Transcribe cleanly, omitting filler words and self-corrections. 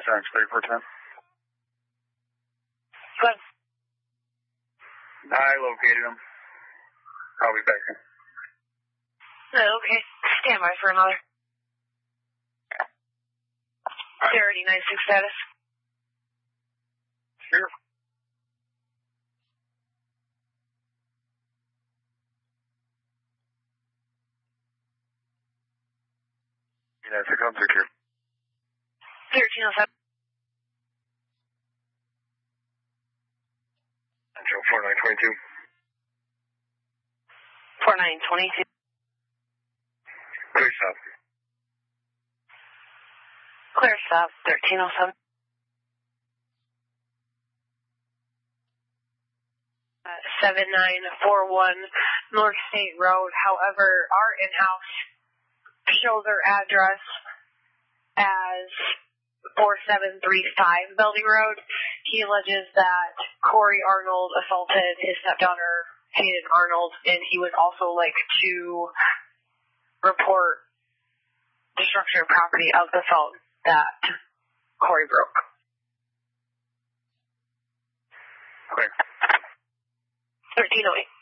Sounds 3410. Good. I located him. I'll be back in. Okay. Stand by for another. 3096 status. Sure. Yeah, 616 here. 1307. Control 4922. 4922. Clear stop. Clear stop. 1307. 7941 North State Road. However, our in-house shows our address as 4735 Belding Road. He alleges that Corey Arnold assaulted his stepdaughter, Hayden Arnold, and he would also like to report destruction of property of the phone that Corey broke. Okay. 1308.